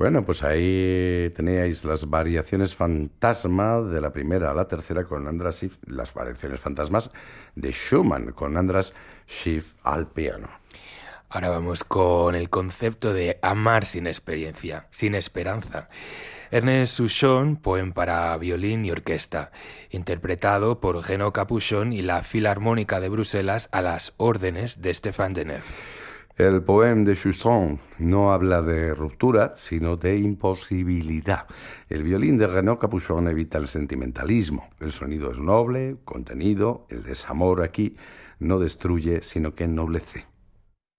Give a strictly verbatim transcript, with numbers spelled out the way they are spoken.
Bueno, pues ahí teníais las variaciones fantasma de la primera a la tercera con András Schiff, las variaciones fantasmas de Schumann con András Schiff al piano. Ahora vamos con el concepto de amar sin experiencia, sin esperanza. Ernest Souchon, poema para violín y orquesta, interpretado por Geno Capuchon y la Filarmónica de Bruselas a las órdenes de Stéphane Deneuve. El poema de Souchon no habla de ruptura, sino de imposibilidad. El violín de Renaud Capuchon evita el sentimentalismo. El sonido es noble, contenido, el desamor aquí no destruye, sino que ennoblece.